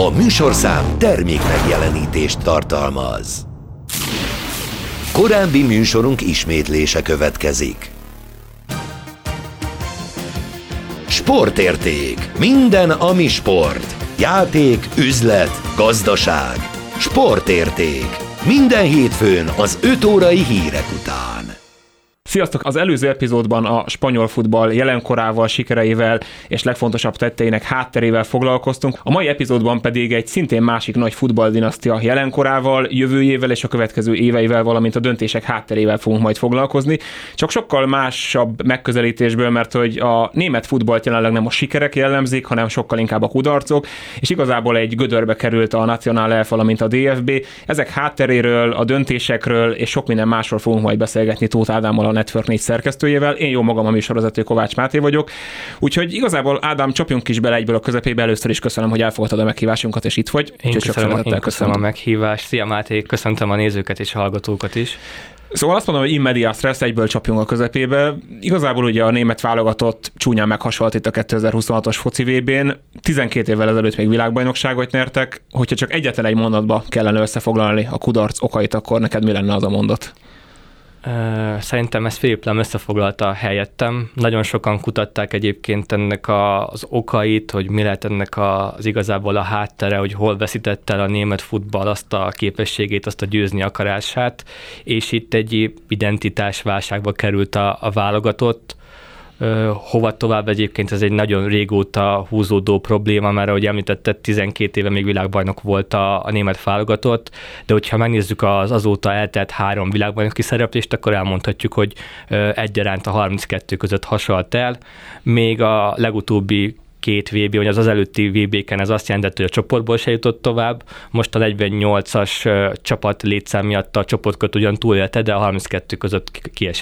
A műsorszám termék megjelenítést tartalmaz. Korábbi műsorunk ismétlése következik. Sportérték. Minden, ami sport. Játék, üzlet, gazdaság. Sportérték. Minden hétfőn az 5 órai hírek után. Sziasztok! Az előző epizódban a spanyol futball jelenkorával, sikereivel és legfontosabb tetteinek hátterével foglalkoztunk. A mai epizódban pedig egy szintén másik nagy futballdinasztia jelenkorával, jövőjével és a következő éveivel, valamint a döntések hátterével fogunk majd foglalkozni. Csak sokkal másabb megközelítésből, mert hogy a német futballt jelenleg nem a sikerek jellemzik, hanem sokkal inkább a kudarcok, és igazából egy gödörbe került a Nacional Elf, valamint a DFB. Ezek hátteréről, a döntésekről és sok minden másról fogunk majd beszélgetni Tóth Ádámmal, a Network 4 szerkesztőjével. Én jó magam, a műsorvezető Kovács Máté vagyok. Úgyhogy igazából Ádám, csapjunk is bele egyből a közepébe. Először is köszönöm, hogy elfogadtad a meghívásunkat, és itt vagy. Én köszönöm a meghívást. Szia Máté, köszöntöm a nézőket és a hallgatókat is. Szóval azt mondom, hogy in medias res, egyből csapjunk a közepébe. Igazából ugye a német válogatott csúnyán meghasalt itt a 2026-os foci VB-n. 12 évvel ezelőtt még világbajnokságot nyertek. Hogyha csak egyetlen egy mondatba kellene összefoglalni a kudarc okait, akkor neked mi lenne az a mondat? Szerintem ezt Philipp Lahm összefoglalta helyettem. Nagyon sokan kutatták egyébként ennek az okait, hogy mi lehet ennek az igazából a háttere, hogy hol veszített el a német futball azt a képességét, azt a győzni akarását, és itt egy identitásválságba került a válogatott. Hova tovább egyébként ez egy nagyon régóta húzódó probléma, mert ahogy említetted, 12 éve még világbajnok volt a német válogatott, de hogyha megnézzük az azóta eltelt 3 világbajnoki szereplést, akkor elmondhatjuk, hogy egyaránt a 32 között hasalt el, még a legutóbbi 2 VB, vagy az előtti VB-ken ez azt jelentett, hogy a csoportból se jutott tovább. Most a 48-as csapat létszám miatt a csoportkört ugyan túlélte, de a 32 között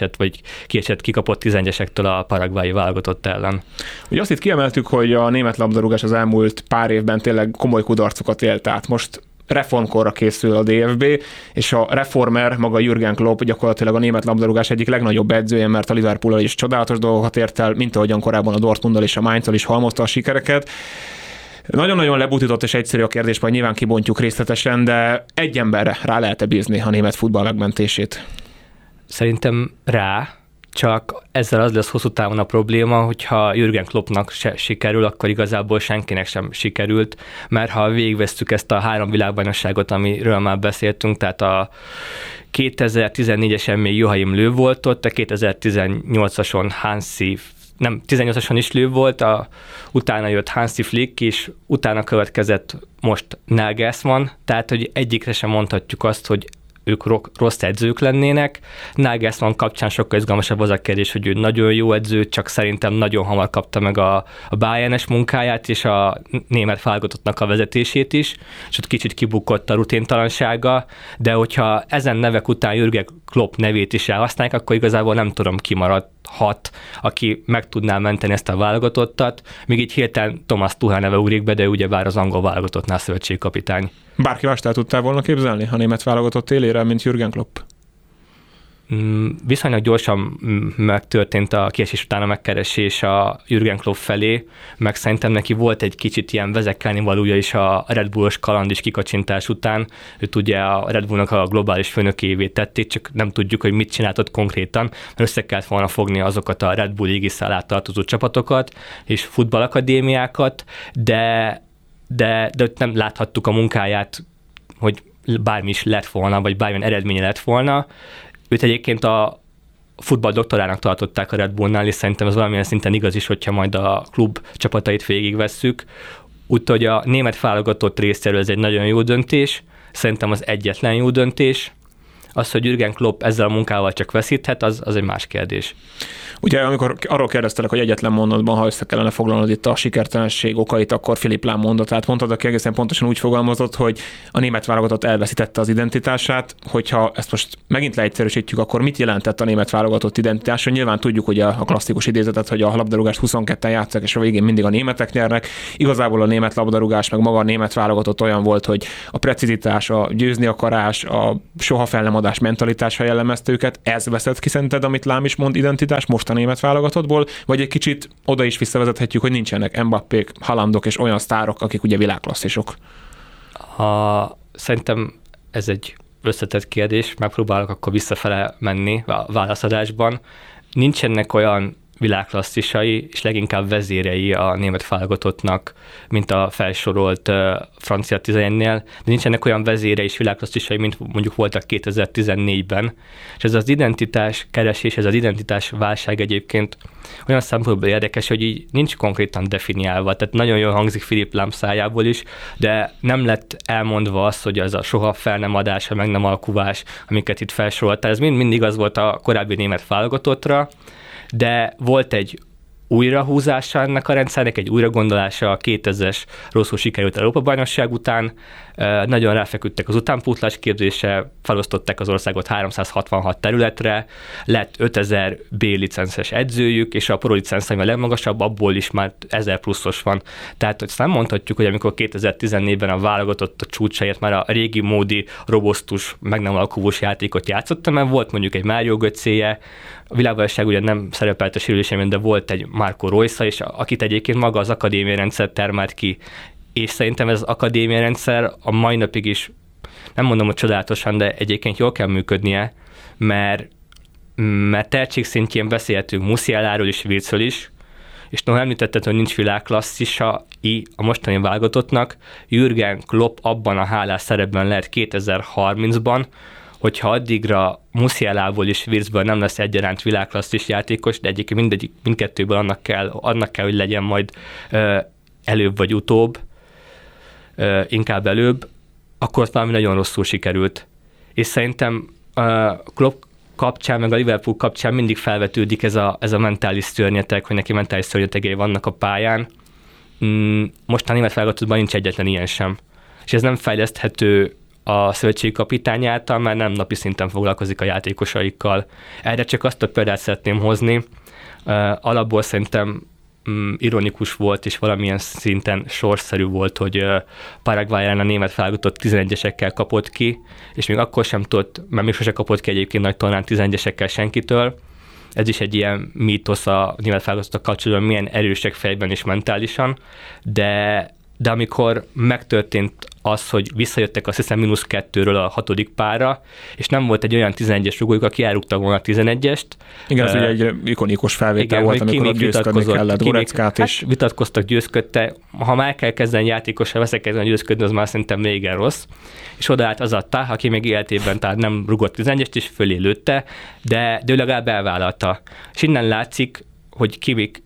kikapott 11-esektől a paraguayi válogatott ellen. Ugye azt itt kiemeltük, hogy a német labdarúgás az elmúlt pár évben tényleg komoly kudarcokat élt át. Most reformkorra készül a DFB, és a reformer maga Jürgen Klopp gyakorlatilag a német labdarúgás egyik legnagyobb edzője, mert a Liverpool-al is csodálatos dolgokat ért el, mint ahogyan korábban a Dortmunddal és a Mainzzal is halmozta a sikereket. Nagyon-nagyon lebutított és egyszerű a kérdés, majd nyilván kibontjuk részletesen, de egy emberre rá lehet-e bízni a német futball megmentését? Szerintem rá. Csak ezzel az lesz hosszú távon a probléma, hogyha Jürgen Kloppnak se sikerül, akkor igazából senkinek sem sikerült, mert ha végigvesszük ezt a 3 világbajnokságot, amiről már beszéltünk, tehát a 2014-esen még Joachim Löw volt ott, a 2018-ason 18-ason is Löw volt, utána jött Hansi Flick, és utána következett most Nagelsmann, tehát hogy egyikre sem mondhatjuk azt, hogy ők rossz edzők lennének. Nagelsmann kapcsán sokkal izgalmasabb az a kérdés, hogy ő nagyon jó edző, csak szerintem nagyon hamar kapta meg a Bayern-es munkáját és a német válogatottnak a vezetését is, és ott kicsit kibukott a rutintalansága, de hogyha ezen nevek után Jürgen Klopp nevét is elhasználják, akkor igazából nem tudom, ki maradhat, aki meg tudná menteni ezt a válogatottat, míg így hirtelen Thomas Tuchel neve ugrik be, de ugyebár az angol válogatottnál szövetségkapitány. Bárki mást el tudtál volna képzelni a német válogatott élére, mint Jürgen Klopp? Viszonylag gyorsan megtörtént a kiesés után a megkeresés a Jürgen Klopp felé, meg szerintem neki volt egy kicsit ilyen vezekelni valója is a Red Bullos kaland és kikacsintás után. Őt ugye a Red Bullnak a globális főnökévé tették, csak nem tudjuk, hogy mit csinált ott konkrétan, mert össze kellett volna fogni azokat a Red Bull égisze alá tartozó csapatokat és futballakadémiákat, de nem láthattuk a munkáját, hogy bármi is lett volna, vagy bármilyen eredménye lett volna. Őt egyébként a futball doktorának tartották a Red Bullnál, és szerintem ez valamilyen szinten igaz is, hogyha majd a klub csapatait végigvesszük. Úgyhogy a német válogatott részéről ez egy nagyon jó döntés, szerintem az egyetlen jó döntés. Az, hogy Jürgen Klopp ezzel a munkával csak veszíthet, az egy más kérdés. Ugye, amikor arról kérdeztelek, hogy egyetlen mondatban, ha össze kellene foglalnod itt a sikertelenség okait, akkor Philipp Lahm mondatát mondtad, aki egészen pontosan úgy fogalmazott, hogy a német válogatott elveszítette az identitását. Hogyha ezt most megint leegyszerűsítjük, akkor mit jelentett a német válogatott identitása? Nyilván tudjuk, hogy a klasszikus idézetet, hogy a labdarúgást 22-en játszák, és a végén mindig a németek nyernek. Igazából a német labdarúgás, meg maga a német válogatott olyan volt, hogy a precizitás, a győzni akarás, a soha fel nem adás mentalitása jellemezte őket. Ez veszett ki szerinted, amit Lahm is mond, identitás most a német válogatottból, vagy egy kicsit oda is visszavezethetjük, hogy nincsenek Mbappék, Haalandok és olyan sztárok, akik ugye világklasszisok? Szerintem ez egy összetett kérdés, megpróbálok akkor visszafele menni a válaszadásban. Nincsenek olyan világklasszisai, és leginkább vezérei a német válogatottnak, mint a felsorolt francia 11-nél, de nincsenek olyan vezérei és világklasszisai, mint mondjuk voltak 2014-ben. És ez az identitás keresés, ez az identitás válság egyébként olyan szempontból érdekes, hogy így nincs konkrétan definiálva. Tehát nagyon jól hangzik Philipp Lahm szájából is, de nem lett elmondva az, hogy az a soha fel nem adás, a meg nem alkuvás, amiket itt felsoroltál. Ez mindig az volt a korábbi német válogatottra, de volt egy újrahúzása ennek a rendszernek, egy újragondolása a 2000-es rosszul sikerült Európa-bajnokság után. Nagyon ráfeküdtek az utánpótlás képzése, felosztották az országot 366 területre, lett 5000 B-licences edzőjük, és a pro licensz, ami a legmagasabb, abból is már 1000 pluszos van. Tehát azt nem mondhatjuk, hogy amikor 2014-ben a válogatott a csúcsáért már a régi módi, robosztus, meg nem alkuvós játékot játszotta, mert volt mondjuk egy Mário Götzéje, a világbajnokság ugye nem szerepelt a sérülésemben, de volt egy Marco Reus, és akit egyébként maga az akadémiai rendszer termelt ki. És szerintem ez az akadémiai rendszer a mai napig is, nem mondom, hogy csodálatosan, de egyébként jól kell működnie, mert tehetségszintjén beszélhetünk Musialáról és Wirtzről is, és noha említetted, hogy nincs világklasszisai a mostani válogatottnak, Jürgen Klopp abban a hálás szerepben lehet 2030-ban, hogyha addigra Musialából és Wirtzből nem lesz egyaránt világklasszis játékos, de egyébként mindkettőből annak kell, hogy legyen majd előbb vagy utóbb, inkább előbb, akkor ott valami nagyon rosszul sikerült. És szerintem Klopp kapcsán, meg a Liverpool kapcsán mindig felvetődik ez a mentális szörnyetek, hogy neki mentális szörnyetegei vannak a pályán. Most a német válogatottban nincs egyetlen ilyen sem. És ez nem fejleszthető a szövetségi kapitány által, mert nem napi szinten foglalkozik a játékosaikkal. Erre csak azt a példát szeretném hozni. Alapból szerintem ironikus volt, és valamilyen szinten sorszerű volt, hogy Paraguay ellen a német válogatott 11-esekkel kapott ki, és még akkor sem tudott, mert még sose kapott ki egyébként nagy tornán 11-esekkel senkitől. Ez is egy ilyen mítosz a német válogatottak kapcsolatban, milyen erősek fejben és mentálisan, de amikor megtörtént az, hogy visszajöttek azt hiszem -2-ről a 6. párra, és nem volt egy olyan 11-es rugójuk, aki elrúgta volna a 11-est. Igen, ez ugye egy ikonikus felvétel igen, volt, amikor győzködni kellett Goreckát is. Hát vitatkoztak, győzködte. Ha már kell kezdeni játékosra veszekedni, győzködni, az már szerintem régen rossz. És odaállt az a Tá, aki még életében tehát nem rugott 11-est, és fölé lőtte, de ő legalább elvállalta. És innen látszik, hogy Kimmich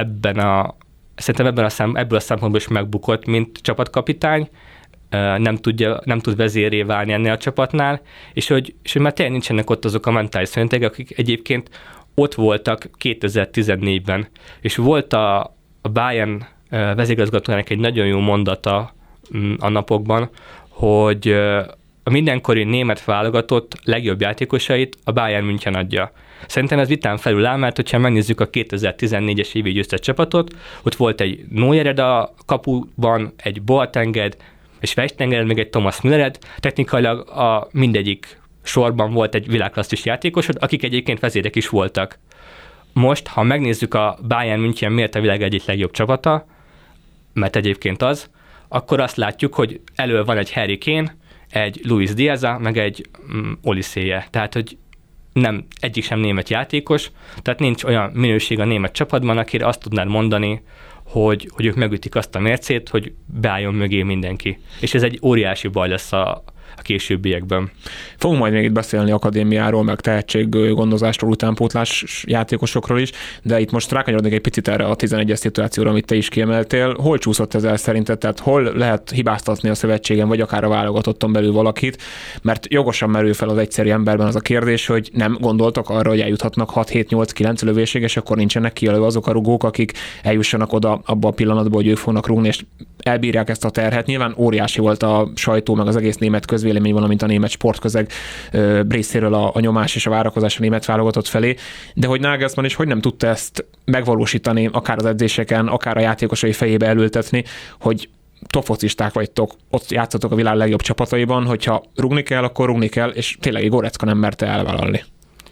szerintem ebből a szempontból is megbukott, mint csapatkapitány, nem tud vezérré válni ennél a csapatnál, és hogy már tényleg nincsenek ott azok a mentális szörnyetegek, akik egyébként ott voltak 2014-ben. És volt a Bayern vezérigazgatójának egy nagyon jó mondata a napokban, hogy a mindenkori német válogatott legjobb játékosait a Bayern München adja. Szerintem ez vitán felül áll, mert hogyha megnézzük a 2014-es évi győztes csapatot, ott volt egy Neuered a kapuban, egy Boatenged, és Schweinsteigered, még egy Thomas Müllered, technikailag mindegyik sorban volt egy világklasszis játékosod, akik egyébként vezérek is voltak. Most, ha megnézzük a Bayern München miért a világ egyik legjobb csapata, mert egyébként az, akkor azt látjuk, hogy elő van egy Harry Kane, egy Luis Diaz, meg egy Oliszéje. Tehát, hogy egyik sem német játékos, tehát nincs olyan minőség a német csapatban, akire azt tudnád mondani, hogy ők megütik azt a mércét, hogy beálljon mögé mindenki. És ez egy óriási baj lesz a későbbiekben. Fogunk majd még itt beszélni akadémiáról, meg tehetséggondozásról, utánpótlás játékosokról is, de itt most rákanyarodnék egy picit erre a 11-es szituációra, amit te is kiemeltél. Hol csúszott ez el szerinted? Tehát hol lehet hibáztatni a szövetségen, vagy akár a válogatotton belül valakit? Mert jogosan merül fel az egyszerű emberben az a kérdés, hogy nem gondoltak arra, hogy eljuthatnak 6-7-8-9 lövésig, és akkor nincsenek kijelölve azok a rugók, akik eljussanak oda abba a pillanatban, hogy ők fognak rúgni, és elbírják ezt a terhet. Nyilván óriási volt a sajtó, meg az egész német közvélemény, valamint a német sportközeg részéről a nyomás és a várakozás a német válogatott felé, de hogy Nagelsmann is hogy nem tudta ezt megvalósítani, akár az edzéseken, akár a játékosai fejébe elültetni, hogy tofocisták vagytok, ott játszatok a világ legjobb csapataiban, hogyha rugni kell, akkor rugni kell, és tényleg Goretzka nem merte elvállalni.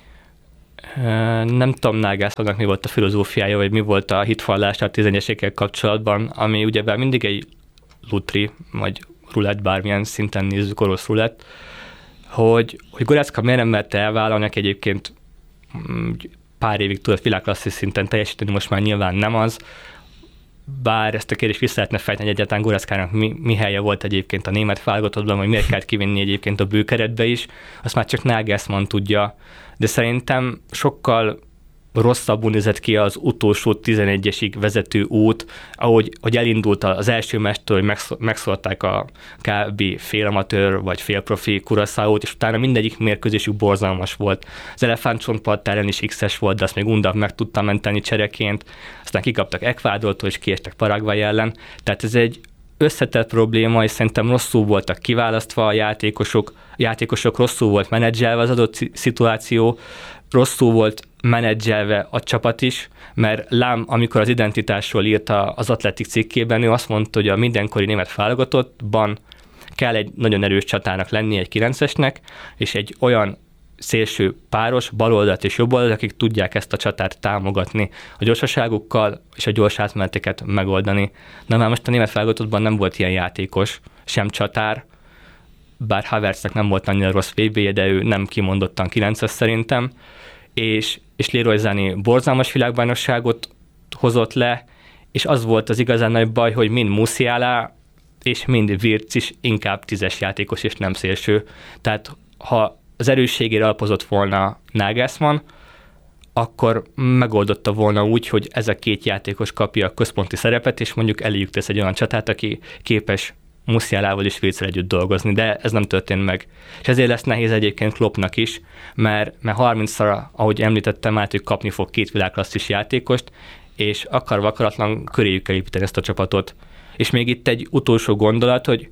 Nem tudom Nagelsmannnak mi volt a filozófiája, vagy mi volt a hitvallása a 11-esekkel kapcsolatban, ami ugyebár mindig egy lutri, vagy rulett, bármilyen szinten nézzük, orosz rulett, hogy Goretzka miért nem merte elvállalni, neki egyébként pár évig tudott világklasszis szinten teljesíteni, most már nyilván nem az, bár ezt a kérdést vissza lehetne fejteni, hogy egyáltalán Goretzkának mi helye volt egyébként a német válogatottban, hogy miért kellett kivinni egyébként a bőkeretbe is, azt már csak Nagelsmann tudja, de szerintem sokkal rosszabbul nézett ki az utolsó 11-esig vezető út, ahogy elindult az első meccstől, hogy megszólták a kb. Félamatőr vagy félprofi Curaçaót, és utána mindegyik mérkőzésük borzalmas volt. Az elefántcsontpart ellen is X-es volt, de azt még Undav meg tudta menteni csereként, aztán kikaptak Ekvádortól, és kiestek Paraguay ellen. Tehát ez egy összetett probléma, és szerintem rosszul voltak kiválasztva a játékosok rosszul volt menedzselve az adott szituáció, rosszul volt menedzselve a csapat is, mert Lám, amikor az identitásról írta az Athletic cikkében, ő azt mondta, hogy a mindenkori német válogatottban kell egy nagyon erős csatának lenni, egy 9-esnek, és egy olyan szélső páros, baloldalt és jobboldalt, akik tudják ezt a csatát támogatni, a gyorsaságukkal és a gyors átmeneteket megoldani. Na már most a német válogatottban nem volt ilyen játékos, sem csatár, bár Havertznek nem volt annyira rossz VB-je, de ő nem kimondottan 9-es szerintem, és Leroy Sané borzalmas világbajnokságot hozott le, és az volt az igazán nagy baj, hogy mind Musiala és mind Wirtz is inkább 10-es játékos, és nem szélső. Tehát ha az erősségére alapozott volna Nagelsmann, akkor megoldotta volna úgy, hogy ez a két játékos kapja a központi szerepet, és mondjuk eléjük tesz egy olyan csatát, aki képes Musialával és Wirtzel együtt dolgozni, de ez nem történt meg. És ezért lesz nehéz egyébként Kloppnak is, mert 30-szor, ahogy említettem, át, hogy kapni fog két világklasszis játékost, és akarva akaratlan köréjük kell építeni ezt a csapatot. És még itt egy utolsó gondolat, hogy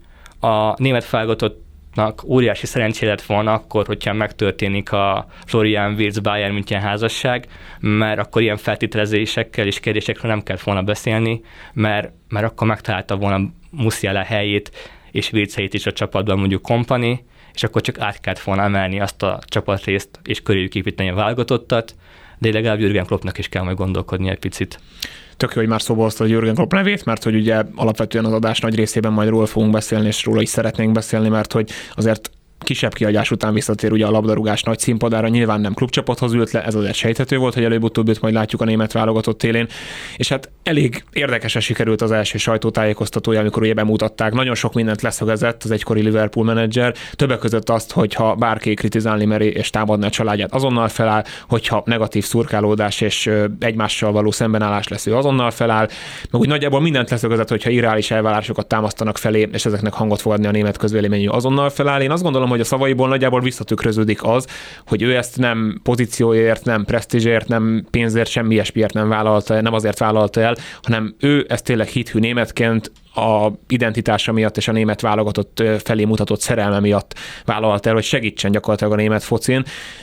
a német válogatottnak óriási szerencsé lett volna akkor, hogyha megtörténik a Florian Wirtz-Bayern München házasság, mert akkor ilyen feltételezésekkel és kérdésekről nem kellett volna beszélni, mert akkor megtalálta volna Musiala helyét és Wirtz helyét is a csapatban, mondjuk Kompany, és akkor csak át kellett volna emelni azt a csapatrészt és köréjük építeni a válogatottat, de legalább Jürgen Kloppnak is kell majd gondolkodni egy picit. Tök jó, hogy már szóba hoztad a Jürgen Klopp nevét, mert hogy ugye alapvetően az adás nagy részében majd róla fogunk beszélni, és róla is szeretnénk beszélni, mert hogy azért kisebb kiadás után visszatér ugye a labdarúgás nagy színpadára, nyilván nem klubcsapathoz ült le, ez azért sejthető volt, hogy előbb-utóbb őt majd látjuk a német válogatott élén, és hát elég érdekesen sikerült az első sajtótájékoztatója, amikor ugye bemutatták, nagyon sok mindent leszögezett az egykori Liverpool menedzser, többek között azt, hogy ha bárki kritizálni meri és támadná a családját, azonnal feláll, hogyha negatív szurkálódás és egymással való szembenállás lesz, ő azonnal feláll, meg úgy nagyjából mindent leszögezett, hogyha irreális elvárásokat támasztanak felé, és ezeknek hangot fog adni a német közvélemény, hogy feláll. Én azt gondolom, hogy a szavaiból nagyjából visszatükröződik az, hogy ő ezt nem pozícióért, nem presztízsért, nem pénzért, semmi ilyesmiért nem vállalta, nem azért vállalta el, hanem ő ezt tényleg hithű németként a identitása miatt és a német válogatott felé mutatott szerelme miatt vállalt el, hogy segítsen gyakorlatilag a német focin,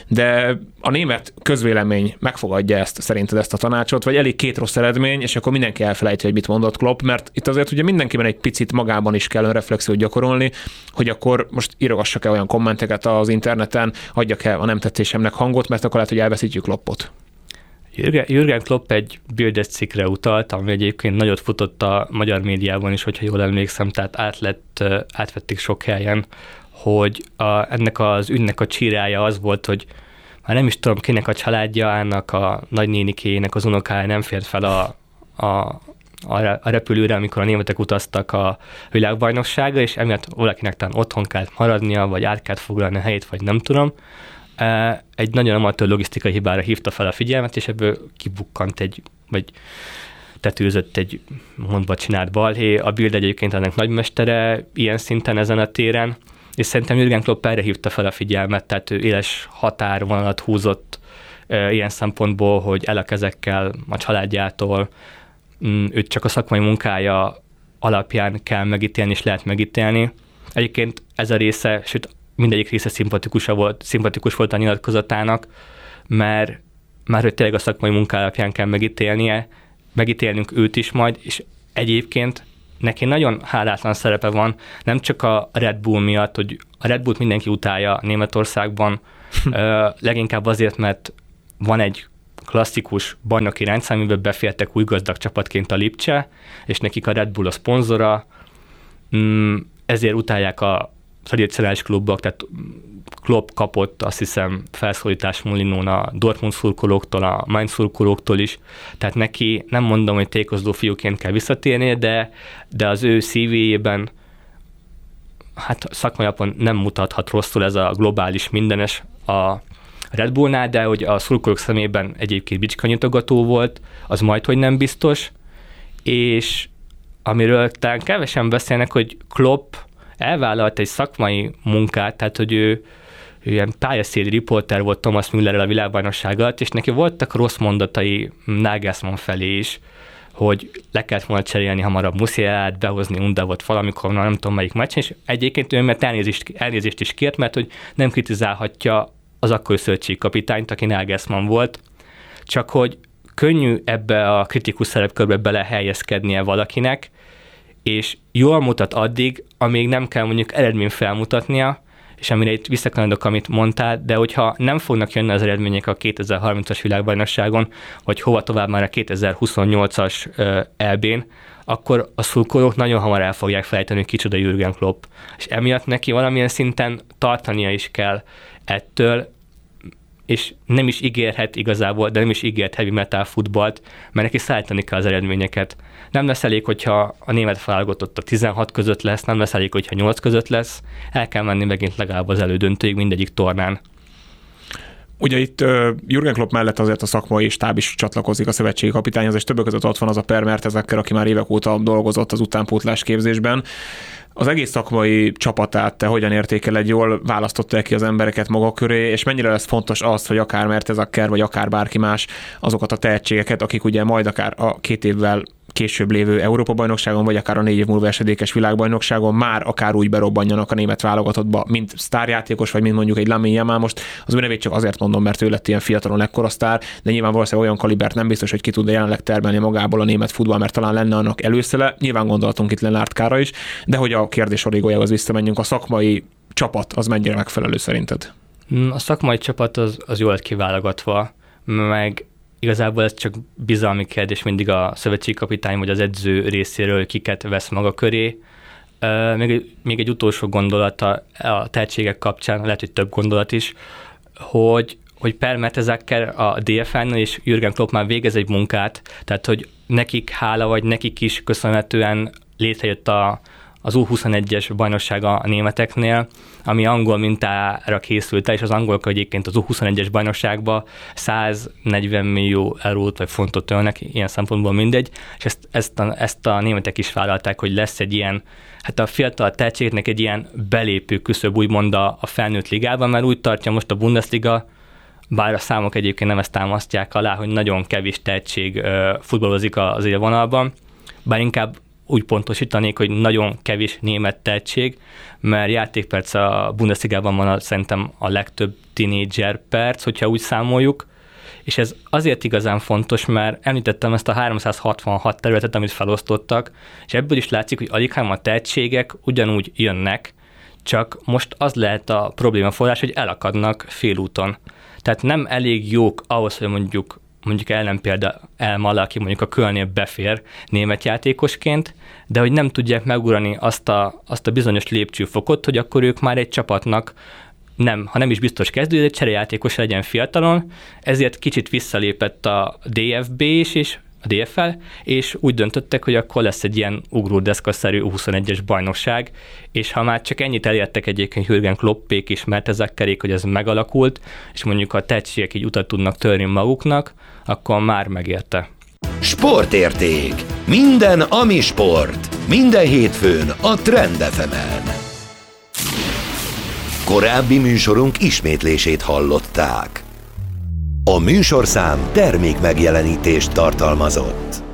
de a német közvélemény megfogadja szerinted ezt a tanácsot, vagy elég két rossz eredmény, és akkor mindenki elfelejti, hogy mit mondott Klopp, mert itt azért ugye mindenkiben egy picit magában is kell önreflexiót gyakorolni, hogy akkor most írogassak-e olyan kommenteket az interneten, adjak-e a nem tetszésemnek hangot, mert akkor lehet, hogy elveszítjük Kloppot. Jürgen Klopp egy Bildes cikkre utalt, ami egyébként nagyot futott a magyar médiában is, hogyha jól emlékszem, tehát átvették sok helyen, hogy ennek az ügynek a csírája az volt, hogy már nem is tudom kinek a családjának, a nagynénikéjének az unokája nem fért fel a repülőre, amikor a németek utaztak a világbajnokságra, és emiatt valakinek talán otthon kellett maradnia, vagy át kellett foglalni a helyét, vagy nem tudom. Egy nagyon amatőr logisztikai hibára hívta fel a figyelmet, és ebből kibukkant vagy tetőzött egy mondva csinált balhé. A Bild egyébként ennek nagymestere ilyen szinten ezen a téren, és szerintem Jürgen Klopp erre hívta fel a figyelmet, tehát ő éles határvonalat húzott ilyen szempontból, hogy el a kezekkel a családjától, őt csak a szakmai munkája alapján kell megítélni, és lehet megítélni. Egyébként ez a része, sőt mindegyik része szimpatikus volt a nyilatkozatának, mert hogy tényleg a szakmai munka alapján kell megítélnünk őt is majd, és egyébként neki nagyon hálátlan szerepe van, nem csak a Red Bull miatt, hogy a Red Bullt mindenki utálja Németországban, leginkább azért, mert van egy klasszikus bajnoki rendszer, amiben befértek új gazdag csapatként a Lipcse, és nekik a Red Bull a szponzora, ezért utálják a tradicionális klubok, tehát Klopp kapott, azt hiszem, felszólítás Mourinhón a Dortmund szurkolóktól, a Mainz szurkolóktól is, tehát neki nem mondom, hogy tékozló fiúként kell visszatérnie, de az ő CV-jében hát szakmai alapon nem mutathat rosszul ez a globális mindenes a Red Bullnál, de hogy a szurkolók szemében egyébként bicskanyitogató volt, az majdhogy nem biztos, és amiről talán kevesen beszélnek, hogy Klopp elvállalt egy szakmai munkát, tehát hogy ő ilyen pályaszéli riporter volt Thomas Müllerrel a világbajnokság alatt, és neki voltak rossz mondatai Nagelsmann felé is, hogy le kellett volna cserélni hamarabb Musialát, behozni Undavot valamikor, nem tudom melyik meccsen, és egyébként ő mert elnézést is kért, mert hogy nem kritizálhatja az akkori szövetségkapitányt, aki Nagelsmann volt, csak hogy könnyű ebbe a kritikus szerepkörbe belehelyezkednie valakinek, és jól mutat addig, amíg nem kell mondjuk eredményt felmutatnia, és amire itt visszakanadok, amit mondtál, de hogyha nem fognak jönni az eredmények a 2030-as világbajnokságon, vagy hova tovább már a 2028-as EB-n, akkor a szurkolók nagyon hamar el fogják felejteni, hogy kicsoda Jürgen Klopp. És emiatt neki valamilyen szinten tartania is kell ettől, és nem is ígérhet igazából, de nem is ígért heavy metal futballt, mert neki szállítani kell az eredményeket. Nem lesz elég, hogyha a német válogatott a 16 között lesz, nem lesz elég, hogyha 8 között lesz, el kell menni megint legalább az elődöntőig mindegyik tornán. Ugye itt Jürgen Klopp mellett azért a szakmai stáb is csatlakozik a szövetségi kapitányhoz, és többek között ott van az a Per Mertesacker, aki már évek óta dolgozott az utánpótlás képzésben. Az egész szakmai csapatát te hogyan értékeled, jól választotta ki az embereket maga köré, és mennyire lesz fontos az, hogy akár Mertesacker, vagy akár bárki más azokat a tehetségeket, akik ugye majd akár a 2 évvel később lévő Európa-bajnokságon, vagy akár a 4 év múlva esedékes világbajnokságon már akár úgy berobbanjanak a német válogatottba, mint sztárjátékos, vagy mint mondjuk egy Lamine Yamal. Most az ő nevét csak azért mondom, mert ő lett ilyen fiatalon ekkora sztár, de nyilván valószínűleg olyan kalibert nem biztos, hogy ki tudja jelenleg termelni magából a német futball, mert talán lenne annak előszele. Nyilván gondolatunk itt Lennart Kára is, de hogy a kérdés origójához visszamenjünk, a szakmai csapat az mennyire megfelelő szerinted? A szakmai csapat az jól kiválogatva, meg igazából ez csak bizalmi kérdés mindig a szövetségkapitány vagy az edző részéről, kiket vesz maga köré. Még egy utolsó gondolat a tehetségek kapcsán, lehet, hogy több gondolat is, hogy Per Mertesacker a DFL-nél és Jürgen Klopp már végez egy munkát, tehát hogy nekik hála, vagy nekik is köszönhetően létrejött az U21-es bajnoksága a németeknél, ami angol mintára készült el, és az angolok egyébként az U21-es bajnokságba 140 millió eurót vagy fontot ölnek, ilyen szempontból mindegy, és ezt a németek is vállalták, hogy lesz egy ilyen, hát a fiatal tehetségeknek egy ilyen belépő küszöb úgymond a felnőtt ligában, mert úgy tartja most a Bundesliga, bár a számok egyébként nem ezt támasztják alá, hogy nagyon kevés tehetség futballozik az élvonalban, bár inkább úgy pontosítanék, hogy nagyon kevés német tehetség, mert játékperc a Bundesligában van szerintem a legtöbb tínédzser perc, hogyha úgy számoljuk, és ez azért igazán fontos, mert említettem ezt a 366 területet, amit felosztottak, és ebből is látszik, hogy alig hanem a tehetségek ugyanúgy jönnek, csak most az lehet a probléma forrás, hogy elakadnak félúton. Tehát nem elég jók ahhoz, hogy mondjuk ellenpélda Elmal, aki mondjuk a Kölnél befér német játékosként, de hogy nem tudják megugrani azt a bizonyos lépcsőfokot, hogy akkor ők már egy csapatnak ha nem is biztos kezdő, de cserejátékos legyen fiatalon, ezért kicsit visszalépett a DFB és a DFL, és úgy döntöttek, hogy akkor lesz egy ilyen ugródeszkaszerű 21-es bajnokság, és ha már csak ennyit elértek egyébként Jürgen Kloppék és Mertesackerék, hogy ez megalakult, és mondjuk a tehetségek így utat tudnak törni maguknak, akkor már megérte. Sportérték. Minden, ami sport. Minden hétfőn a Trend FM-en. Korábbi műsorunk ismétlését hallották. A műsorszám termék megjelenítést tartalmazott.